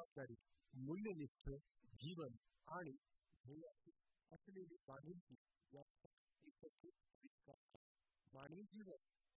जबाबदारी, मूल्यनिष्ठ जीवन आणि ध्येयाची असलेली मानवी या एकत्रित आविष्कार. मानवी जीवन